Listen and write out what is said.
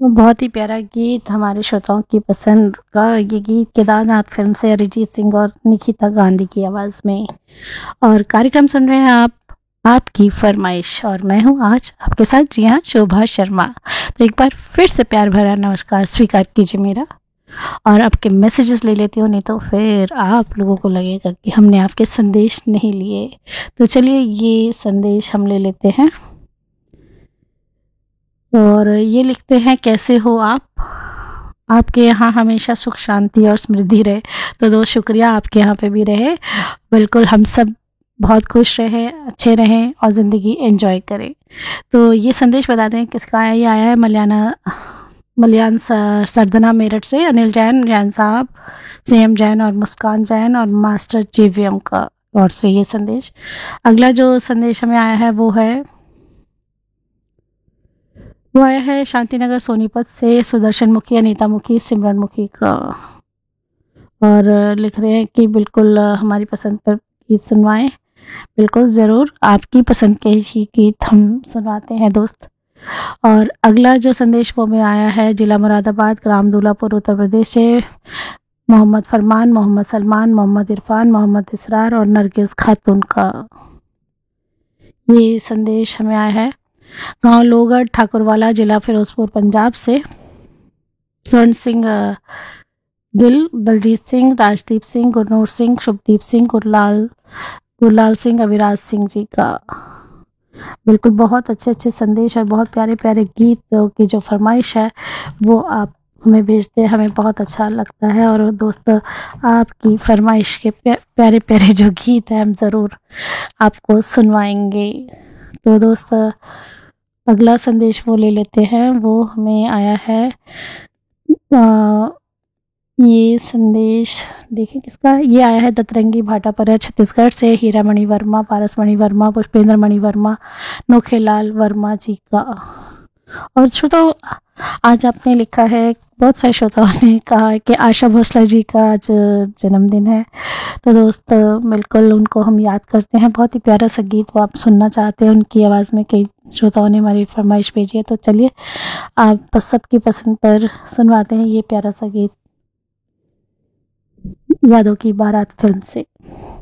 बहुत ही प्यारा गीत हमारे श्रोताओं की पसंद का ये गीत केदारनाथ फिल्म से अरिजीत सिंह और निकिता गांधी की आवाज़ में। और कार्यक्रम सुन रहे हैं आप आपकी फरमाइश, और मैं हूं आज आपके साथ, जी हाँ, शोभा शर्मा। तो एक बार फिर से प्यार भरा नमस्कार स्वीकार कीजिए मेरा, और आपके मैसेजेस ले लेती हूँ, नहीं तो फिर आप लोगों को लगेगा कि हमने आपके संदेश नहीं लिए। तो चलिए ये संदेश हम ले लेते हैं। और ये लिखते हैं, कैसे हो आप? आपके यहाँ हमेशा सुख शांति और समृद्धि रहे। तो दोस्त शुक्रिया, आपके यहाँ पे भी रहे। बिल्कुल, हम सब बहुत खुश रहें, अच्छे रहें और ज़िंदगी एंजॉय करें। तो ये संदेश बता दें किसका है। ये आया है मलयान सरदना मेरठ से अनिल जैन साहब, सीएम जैन और मुस्कान जैन और मास्टर जेवीएम का और से ये संदेश। अगला जो संदेश हमें आया है वो आया है शांतिनगर सोनीपत से सुदर्शन मुखी, अनीता मुखी, सिमरन मुखी का। और लिख रहे हैं कि बिल्कुल हमारी पसंद पर गीत सुनवाएं। बिल्कुल ज़रूर, आपकी पसंद के ही गीत हम सुनवाते हैं दोस्त। और अगला जो संदेश वो में आया है जिला मुरादाबाद, ग्राम दूल्हापुर, उत्तर प्रदेश से मोहम्मद फरमान, मोहम्मद सलमान, मोहम्मद इरफान, मोहम्मद इसरार और नरगिस खातून का। ये संदेश हमें आया है गांव लोगढ़, ठाकुरवाला, जिला फिरोजपुर, पंजाब से स्वर्ण सिंह गिल, दलजीत सिंह, राजदीप सिंह, गुरनूर सिंह, शुभदीप सिंह, गुरलाल सिंह, अविराज सिंह जी का। बिल्कुल, बहुत अच्छे अच्छे संदेश और बहुत प्यारे प्यारे गीत की जो फरमाइश है वो आप हमें भेजते हैं, हमें बहुत अच्छा लगता है। और दोस्त, आपकी फरमाइश के प्यारे प्यारे जो गीत हैं हम ज़रूर आपको सुनवाएंगे। तो दोस्त, अगला संदेश वो ले लेते हैं। वो हमें आया है ये संदेश देखिए किसका। ये आया है दतरंगी भाटापरा छत्तीसगढ़ से हीरामणि वर्मा, पारसमणि वर्मा, पुष्पेंद्र मणि वर्मा, नोखेलाल वर्मा जी का। और श्रोताओ, आज आपने लिखा है, बहुत सारे श्रोताओं ने कहा है कि आशा भोसले जी का आज जन्मदिन है। तो दोस्त, बिल्कुल उनको हम याद करते हैं। बहुत ही प्यारा सा गीत वो आप सुनना चाहते हैं, उनकी आवाज़ में कई श्रोताओं ने हमारी फरमाइश भेजी है। तो चलिए आप सबकी पसंद पर सुनवाते हैं ये प्यारा सा गीत यादों की बारात फिल्म से।